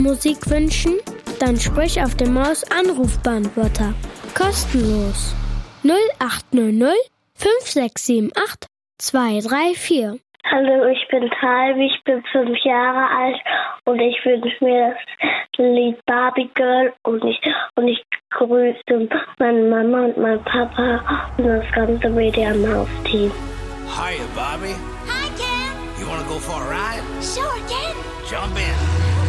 Musik wünschen? Dann sprich auf dem Maus-Anrufbeantworter. Kostenlos. 0800 5678 234. Hallo, ich bin Talvi, ich bin 5 Jahre alt und ich wünsche mir das Lied Barbie Girl und ich grüße meine Mama und meinen Papa und das ganze Media Mouse Team. Hiya, Bobby. Hi, Ken. You wanna go for a ride? Sure, Ken. Jump in.